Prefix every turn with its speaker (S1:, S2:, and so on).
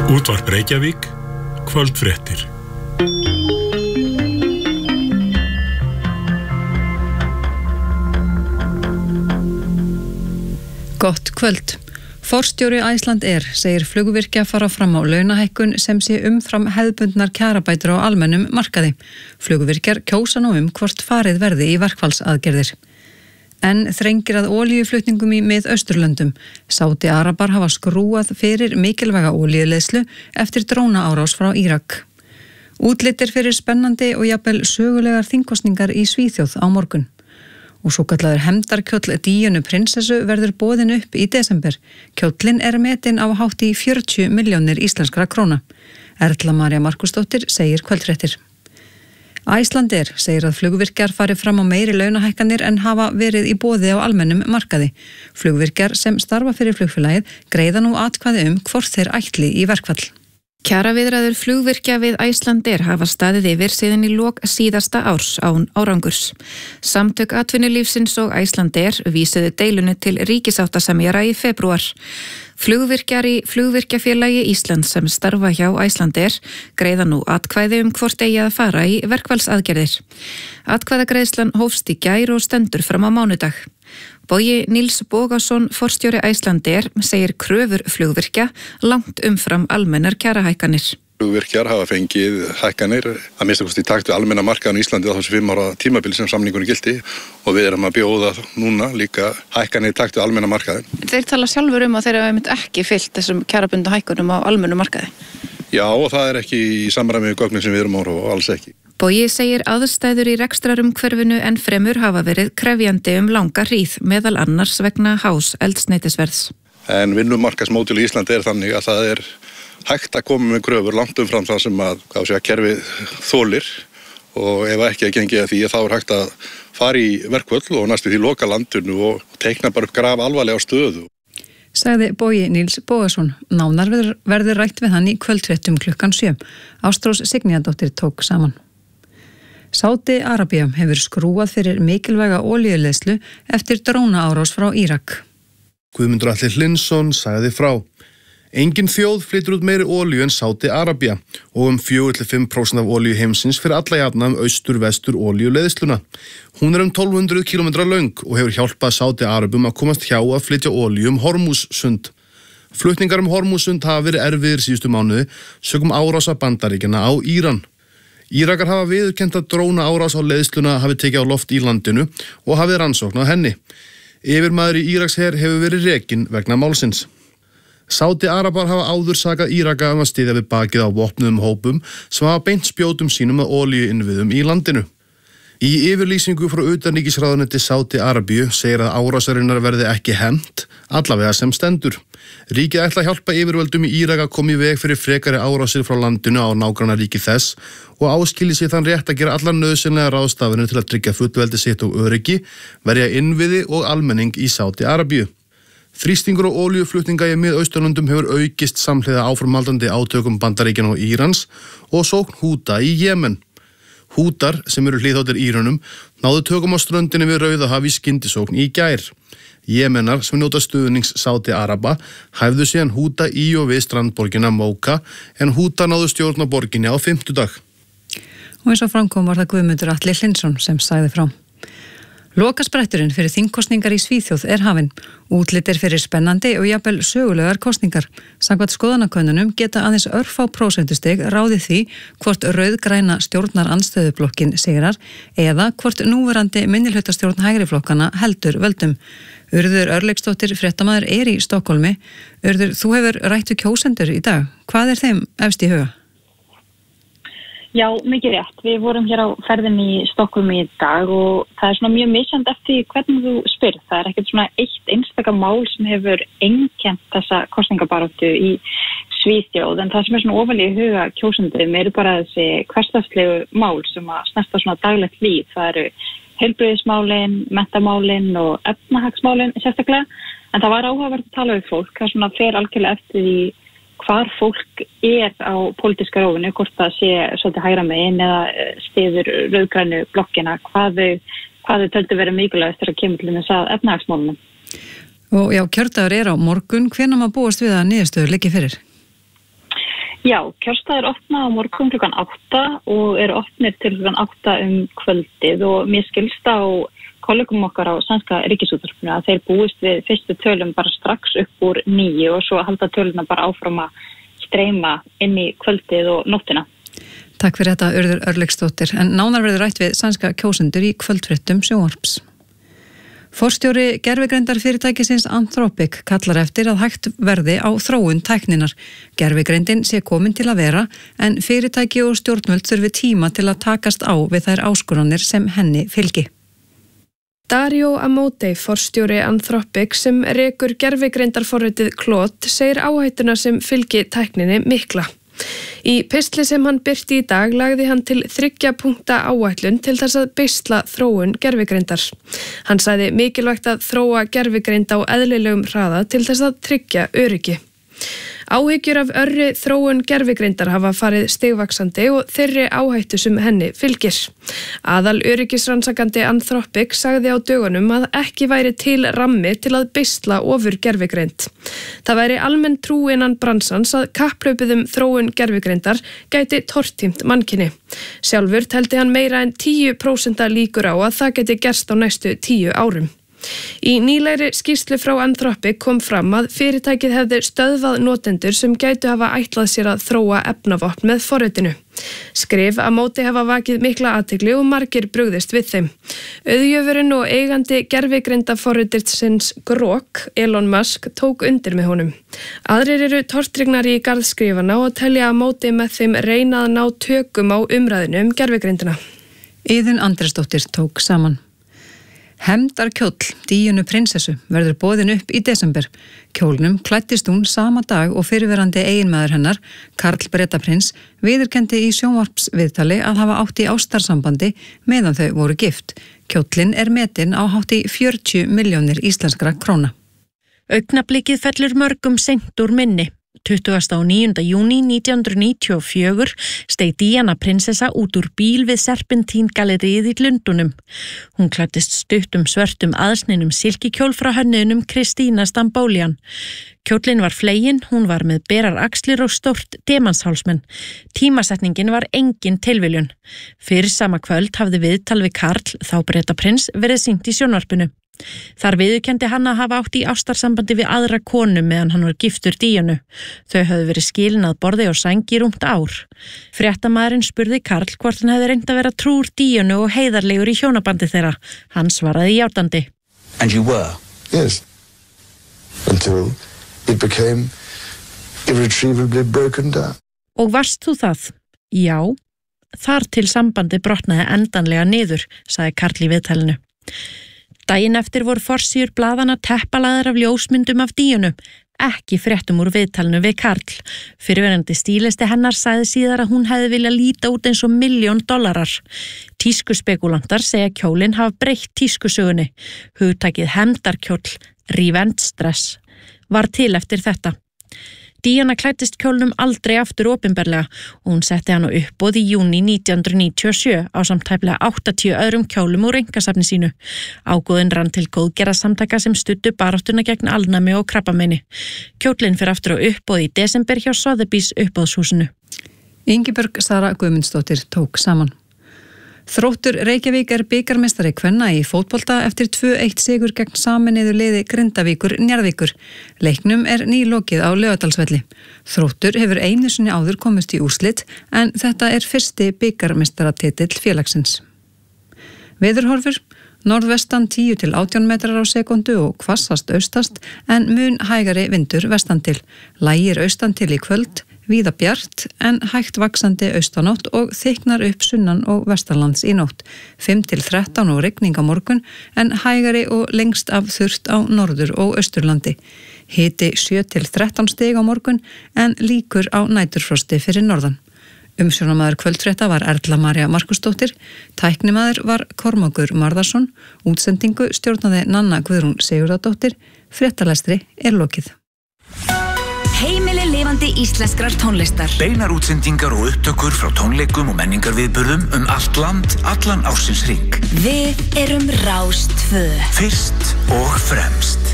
S1: Útvarp Reykjavík, kvöldfréttir.
S2: Gott kvöld. Forstjóri Icelandair segir flugvirkja fara fram á launahækkun sem sé umfram hefðbundnar kjarabætur á almennum markaði. Flugvirkjar kjósa nú hvort farið verði í verkfallsaðgerðir. En þrengir að olíuflutningum í Mið-Austurlöndum. Sádi Arabar hafa skrúað fyrir mikilvæga olíuleiðslu eftir drónaárás frá Írak. Útlitir fyrir spennandi og jafnvel sögulegar þingkosningar í Svíþjóð á morgun. Og svokallaður hefndarkjóll Díönu prinsessu verður boðin upp í desember. Kjóllinn metinn á hátt í 40 milljónir íslenskra króna. Erla María Markusdóttir segir kvöldfréttir. Icelandair segir að flugvirkjar fari fram á meiri launahækkanir en hafa verið í boði á almennum markaði. Flugvirkjar sem starfa fyrir flugfélagið greiða nú atkvæði hvort þeir ætli í verkfall.
S3: Kjaraviðræður flugvirkja við Icelandair hafa staðið yfir síðan í lok síðasta árs án árangurs. Samtök atvinnulífsins og Icelandair vísuðu deilunni til ríkisáttasemjara í febrúar. Flugvirkjar í Flugvirkjafélagi Íslands sem starfa hjá Icelandair greiða nú atkvæði hvort eigi að fara í verkfallsaðgerðir. Atkvæðagreiðslan hófst í gær og stendur fram á mánudag. Bogi Níls Bogason, forstjóri Icelandair, segir kröfur flugvirkja langt umfram almennar kjarahækkanir.
S4: Flugvirkjar hafa fengið hækkanir að minnsta kosti í takt við almenna markaðan í Íslandi á þessu 5 ára tímabil sem samningunni gildi og við erum að bjóða núna líka hækkanir í takt við almenna markaðin.
S3: Þeir tala sjálfur að þeir hafa ekki fylgt þessum kjarabundnu hækkunum á almennu markaði.
S4: Já, og það ekki í samræmi við gögnin sem við erum á og alls ekki.
S3: Bogi segir aðstæður í rekstrarumhverfinu en fremur hafa verið krefjandi langa hríð, meðal annars vegna hás eldsneytisverðs.
S4: En vinnumarkaðsmódel í Íslandi þannig að það hægt að koma með kröfur langt umfram það sem kerfið þolir og ef ekki að gengi að því þá hægt að fara í verkföll og næstu því loka landinu og teikna bara upp graf alvarlega stöðu.
S2: Sagði Bogi Níls Bogason. Nánar verður rætt við hann í kvöldfréttum 7:00. Ástrós Signíadóttir tók saman. Sádi Arabía hefur skrúað fyrir mikilvæga olíuleiðslu eftir drónaárás frá Írak.
S5: Guðmundur Atli Hlynsson sagði frá. Engin þjóð flytur út meiri olíu en Sádi Arabía og 4-5% af olíu heimsins fyrir alla jafna austur-vestur olíuleiðsluna. Hún 1200 km löng og hefur hjálpað Sádi Arabum að komast hjá að flytja olíu Hormúzsund. Flutningar Hormúzsund hafa verið erfiðir síðustu mánuði sökum árása Bandaríkjanna á Íran. Írakar hafa viðurkennt að drónaárás á leiðsluna hafi tekið á loft í landinu og hafið rannsókn á henni. Yfirmaður í Íraksher hefur verið rekinn vegna málsins. Sádi Arabar hafa áður sakað Íraka að styðja við bakið á vopnuðum hópum sem hafa beint spjótum sínum að olíuinnviðum í landinu. Í yfirlýsingu frá utanríkisráðuneyti Sádi Arabíu segir að árásarinnar verði ekki hefnt, allavega sem stendur. Ríkið ætla að hjálpa yfirvöldum í Írak að koma í veg fyrir frekari árásir frá landinu á nágrannaríki þess og áskilji sig þann rétt að gera allar nauðsynlega ráðstafanir til að tryggja fullveldi sitt og öryggi, verja innviði og almenning í Sádi Arabíu. Þrýstingur og olíuflutninga í Mið-Austurlöndum hefur aukist samhliða áframhaldandi átökum Bandaríkjanna og Írans og sókn Húta í Jemen. Hútar, sem eru hliðháttir Írunum, náðu tökum á ströndinni við Rauðahaf í skyndisókn í gær. Jemenar, sem njóta stuðnings Sádi Araba, hæfðu síðan Húta í og við strandborgina Móka en Húta náðu stjórn á borginni á 50.
S2: Og eins og framkom var það Guðmundur Atli Hlynsson sem sagði frá. Lokaspretturinn fyrir þingkosningar í Svíþjóð hafinn. Útlitir fyrir spennandi og jafnvel sögulegar kosningar. Samkvæmt skoðanakönnunum geta aðeins örfá prósentustig ráðið því hvort rauðgræna stjórnarandstöðublokkin sigrar eða hvort núverandi minnihlutastjórn hægriflokkana heldur völdum. Urður Örlygsdóttir, fréttamaður, í Stokkólmi. Urður, þú hefur rætt við kjósendur í dag. Hvað þeim efst í huga?
S6: Já, mikið rétt. Við vorum hér á ferðinni í Stokkólmi í dag og það svona mjög misjandi eftir hvernig þú spyrð. Það ekkert svona eitt einstaka mál sem hefur einkennt þessa kosningabaráttu í Svíþjóð, en það sem svona ofarlega í huga kjósendum eru bara þessi hversdagslegu mál sem að snerta svona daglegt líf. Það eru heilbrigðismálin, menntamálin og efnahagsmálin sérstaklega, en það var áhugavert að tala við fólk. Það svona fer algjörlega eftir því hvar fólk á pólitíska rófinu, hvort það sé svolítið hægra megin eða styður rauðgrænu blokkina, hvað þau töldu vera mikilvægt þegar kemur til þess að efnahagsmálunum.
S2: Og já, kjördagur á morgun, hvenær má búast við að niðurstöður liggi fyrir?
S6: Já, kjörstaðir opna á morgun klukkan 8 og eru opnir til klukkan 8 kvöldið og mér skilst á kollegum okkar á sænska ríkisútvarpinu að þeir búist við fyrstu tölum bara strax upp úr 9 og svo halda töluna bara áfram að streyma inn í kvöldið og nóttina.
S2: Takk fyrir þetta Urður Örlygsdóttir, en nánar verður rætt við sænska kjósendur í kvöldfréttum sjónvarps. Forstjóri gervigreindar fyrirtækisins Anthropic kallar eftir að hægt verði á þróun tækninar. Gervigreindin sé komin til að vera, en fyrirtæki og stjórnvöld þurfi tíma til að takast á við þær áskoranir sem henni fylgi.
S7: Dario Amodei, forstjóri Anthropic sem rekur gervigreindarforritið Claude, segir áhættuna sem fylgi tækninni mikla. Í pistli sem hann birti í dag lagði hann til 3 punkta áætlun til þess að beisla þróun gervigreindar. Hann sagði mikilvægt að þróa gervigreind á eðlilegum hraða til þess að tryggja öryggi. Áhyggjur af örri þróun gervigreindar hafa farið stigvaxandi og þeirri áhættu sem henni fylgir. Aðal öryggisrannsakandi Anthropic sagði á dögunum að ekki væri til rammi til að beisla ofur gervigreind. Það væri almenn trú innan bransans að kapphlaupið þróun gervigreindar gæti tortímt mannkyni. Sjálfur teldi hann meira en 10% líkur á að það gæti gerst á næstu 10 árum. Í nýlegri skýrslu frá Anthropic kom fram að fyrirtækið hefði stöðvað notendur sem gætu hafa ætlað sér að þróa efnavopn með forritinu. Skrif að móti hafa vakið mikla athygli og margir brugðist við þeim. Auðjöfurinn og eigandi gervigreindaforritsins Grok, Elon Musk, tók undir með honum. Aðrir eru tortryggnar í garðskrifana og telja að móti með þeim reyna að ná tökum á umræðinu gervigreindina.
S2: Iðunn Andrésdóttir tók saman. Hefndarkjóll Díönu prinsessu verður boðin upp í desember. Kjólnum klæddist hún sama dag og fyrirverandi eiginmaður hennar, Karl Bretaprins, viðurkenndi í sjónvarpsviðtali að hafa átt í ástarsambandi meðan þau voru gift. Kjóllinn er metinn á hátt í 40 milljónir íslenskra króna.
S8: Augnablikið fellur mörgum seint úr minni. 29. júní 1994 steig Díana prinsessa út úr bíl við Serpentín-galleríið í Lundúnum. Hún klæddist stuttum svörtum aðsninum silkikjól frá hönnuðinum Kristína Stambolian. Kjólinn var flegin, hún var með berar axlir og stórt demanshálsmenn. Tímasetningin var engin tilviljun. Fyrir sama kvöld hafði viðtal við Karl, þá Bretaprins, verið sýnt í sjónvarpinu. Þar viðurkenndi hann að hafa átt í ástarsambandi við aðra konu meðan hann var giftur Díönu. Þau höfðu verið skilin að borði og sæng í rúmt ár. Fréttamaðurinn spurði Karl hvort hann hefði reynt að vera trúr Díönu og heiðarlegur í hjónabandi þeirra. Hann svaraði játandi.
S9: And you were?
S10: Yes. Until it became irretrievably broken down.
S8: Og varst þú það? Já. Þar til sambandi brotnaði endanlega niður, sagði Karl í viðtalinu. Daginn eftir voru forsíður blaðana teppalaðar af ljósmyndum af Díönu, ekki fréttum úr viðtalinu við Karl. Fyrirverandi stílisti hennar sagði síðar að hún hefði viljað líta út eins og $1 milljón. Tískuspekulantar segja kjólinn hafa breytt tískusögunni. Hugtakið hefndarkjóll, revenge stress, var til eftir þetta. Díana klæddist kjólnum aldrei aftur opinberlega og hún setti hann á uppboð í júní 1997 ásamt tæplega 80 öðrum kjólum úr einkasafni sínu. Ágóðinn rann til góðgerðarsamtaka sem studdu baráttuna gegn alnæmi og krabbameini. Kjólinn fer aftur á uppboð í desember hjá Sotheby's uppboðshúsinu.
S2: Ingibjörg Sara Guðmundsdóttir tók saman. Þróttur Reykjavík er bikarmeistari kvenna í fótbolta eftir 2-1 sigur gegn sameinuðu liði Grindavíkur Njarðvíkur. Leiknum er nýlokið á Laugardalsvelli. Þróttur hefur einu sinni áður komist í úrslit en þetta er fyrsti bikarmeistaratitill félagsins. Veðurhorfur: norðvestan 10 til 18 metrar á sekundu og hvassast austast en mun hægari vindur vestan til. Lægir austan til í kvöld. Víða bjart en hægt vaxandi austanátt og þykknar upp sunnan og vestanlands í nótt. 5 til 13 og rigning á morgun en hægari og lengst af þurrt á norður og austurlandi. Hiti 7 til 13 stig á morgun en líkur á næturfrosti fyrir norðan. Umsjónamaður kvöldfrétta var Erla María Markusdóttir, tæknimaður var Kormákur Marðarsson, útsendingu stjórnaði Nanna Guðrún Sigurðardóttir, fréttalestri er lokið.
S11: Heimili lifandi íslenskrar tónlistar.
S9: Beinar útsendingar og upptökur frá tónleikum og menningarviðburðum allt land, allan ársins hring.
S11: Við erum Rás 2.
S9: Fyrst og fremst.